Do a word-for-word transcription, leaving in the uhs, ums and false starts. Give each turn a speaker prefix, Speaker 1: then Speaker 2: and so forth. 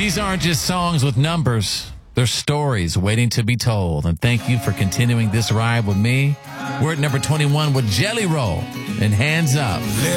Speaker 1: These aren't just songs with numbers. They're stories waiting to be told. And thank you for continuing this ride with me. We're at number twenty-one with Jelly Roll and Hands Up.